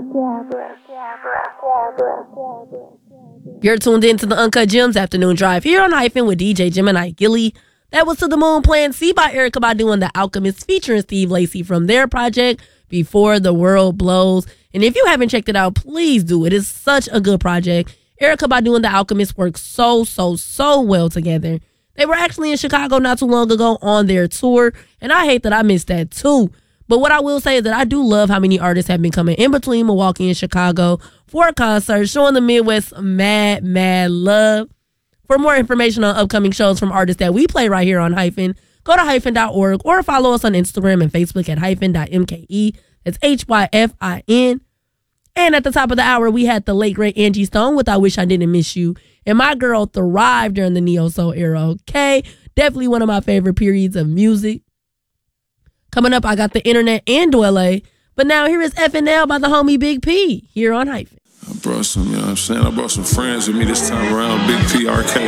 You're tuned in to the Uncut Gems Afternoon Drive here on Hyphen with DJ Gemini Gilly. That was To the Moon Plan C by Erykah Badu and The Alchemist featuring Steve Lacy from their project Before the World Blows. And if you haven't checked it out, please do. It is such a good project. Erykah Badu and The Alchemist work so well together. They were actually in Chicago not too long ago on their tour, and I hate that I missed that too. But what I will say is that I do love how many artists have been coming in between Milwaukee and Chicago for concerts, showing the Midwest mad love. For more information on upcoming shows from artists that we play right here on Hyphen, go to hyphen.org or follow us on Instagram and Facebook at hyphen.mke. That's HYFIN. And at the top of the hour, we had the late, great Angie Stone with I Wish I Didn't Miss You. And my girl thrived during the neo-soul era, okay? Definitely one of my favorite periods of music. Coming up, I got The Internet and Dwelle. But now here is FNL by the homie Big P here on Hyphen. I brought some, you know what I'm saying? I brought some friends with me this time around. Big P, RK,